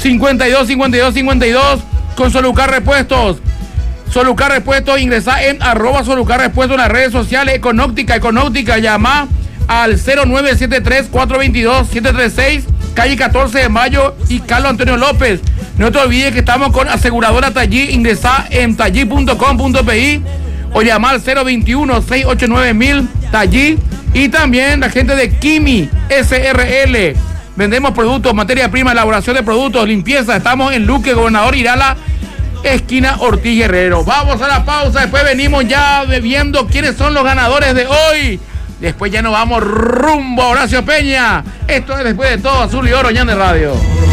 52 con Solucar Repuestos. Solucar Repuestos, ingresa en @Solucar Repuestos en las redes sociales. Econóptica, llama al 0973-422-736, calle 14 de Mayo y Carlos Antonio López. No te olvides que estamos con aseguradora Tallí. Ingresa en tallí.com.pi o llama al 021-689-1000 Tallí. Y también la gente de Kimi SRL. Vendemos productos, materia prima, elaboración de productos, limpieza. Estamos en Luque, Gobernador Irala, esquina Ortiz Guerrero. Vamos a la pausa, después venimos ya viendo quiénes son los ganadores de hoy. Después ya nos vamos rumbo a Horacio Peña. Esto es Después de Todo, Azul y Oro, Ñande Radio.